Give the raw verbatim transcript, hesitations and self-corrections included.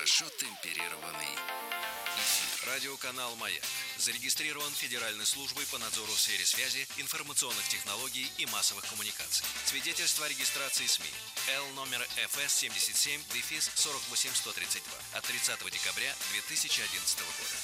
хорошо темперированный эфир. Радиоканал «Маяк» зарегистрирован Федеральной службой по надзору в сфере связи, информационных технологий и массовых коммуникаций. Свидетельство о регистрации СМИ Л номер эф эс семьдесят семь сорок восемь сто тридцать два от тридцатого декабря две тысячи одиннадцатого года.